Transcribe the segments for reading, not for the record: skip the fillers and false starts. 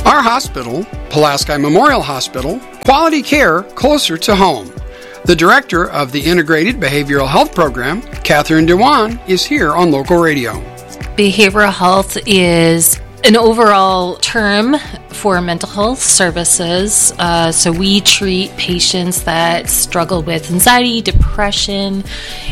Our hospital, Pulaski Memorial Hospital, quality care closer to home. The director of the Integrated Behavioral Health Program, Catherine Dewan, is here on local radio. Behavioral health is an overall term for mental health services. So we treat patients that struggle with anxiety, depression,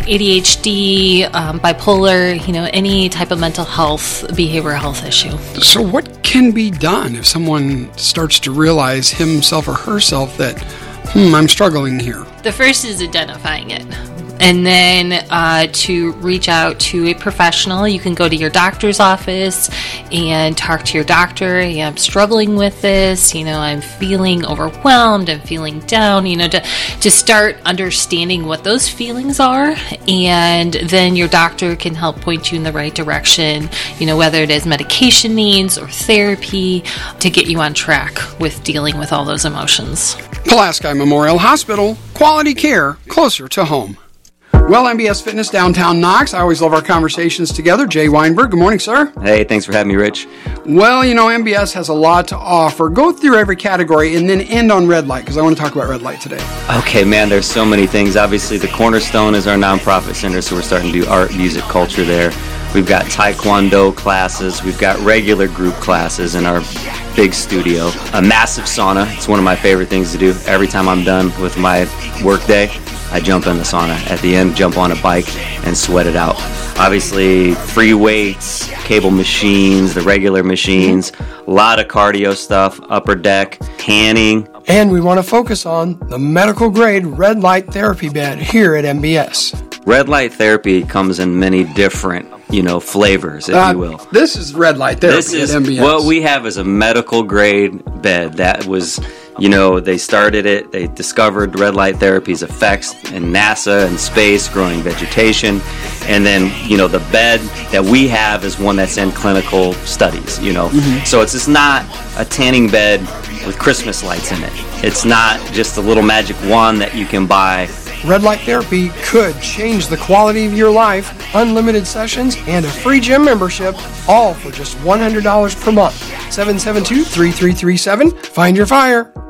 ADHD, bipolar, any type of mental health, behavioral health issue. So what can be done if someone starts to realize himself or herself that, I'm struggling here? The first is identifying it. And then to reach out to a professional. You can go to your doctor's office and talk to your doctor. Hey, I'm struggling with this. I'm feeling overwhelmed. I'm feeling down. To start understanding what those feelings are. And then your doctor can help point you in the right direction, whether it is medication needs or therapy to get you on track with dealing with all those emotions. Pulaski Memorial Hospital, quality care closer to home. Well, MBS Fitness downtown Knox. I always love our conversations together. Jay Weinberg, good morning, sir. Hey, thanks for having me, Rich. Well, MBS has a lot to offer. Go through every category and then end on Red Light, because I want to talk about Red Light today. Okay, man, there's so many things. Obviously, the Cornerstone is our nonprofit center, so we're starting to do art, music, culture there. We've got Taekwondo classes. We've got regular group classes in our big studio. A massive sauna. It's one of my favorite things to do. Every time I'm done with my work day, I jump in the sauna. At the end, jump on a bike and sweat it out. Obviously, free weights, cable machines, the regular machines, a lot of cardio stuff, upper deck, tanning. And we want to focus on the medical-grade red light therapy bed here at MBS. Red light therapy comes in many different, flavors, if you will. This is red light therapy at MBS. What we have is a medical-grade bed that was... they started it, they discovered red light therapy's effects in NASA and space, growing vegetation, and then, the bed that we have is one that's in clinical studies, So it's just not a tanning bed with Christmas lights in it. It's not just a little magic wand that you can buy. Red light therapy could change the quality of your life, unlimited sessions, and a free gym membership, all for just $100 per month. 772-3337. Find your fire.